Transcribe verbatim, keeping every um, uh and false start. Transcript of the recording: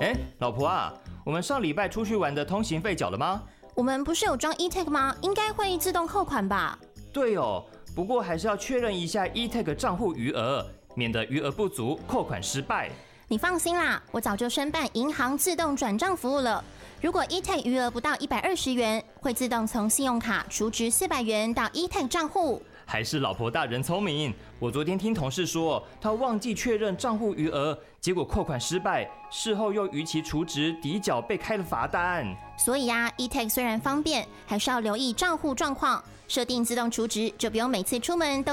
哎，老婆啊，我们上礼拜出去玩的通行费缴了吗？ 我们不是有装 e-tag 吗？应该会自动扣款吧？ 对哦，不过还是要确认一下 e-tag 账户余额，免得余额不足，扣款失败。 你放心啦，我早就申办银行自动转账服务了。如果 e-tag 余额不到一百二十元，会自动从信用卡储值四百元到 e-tag 账户。 还是老婆大人聪明。我昨天听同事说，他忘记确认账户余额，结果扣款失败，事后又逾期储值抵缴，被开了罚单。 所以啊 ，e-tag 虽然方便，还是要留意账户状况，设定自动储值，就不用每次出门都